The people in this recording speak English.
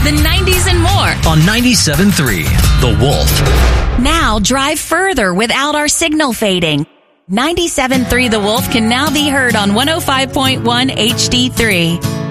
the 90s, and more. On 97.3, The Wolf. Now drive further without our signal fading. 97.3 The Wolf can now be heard on 105.1 HD3.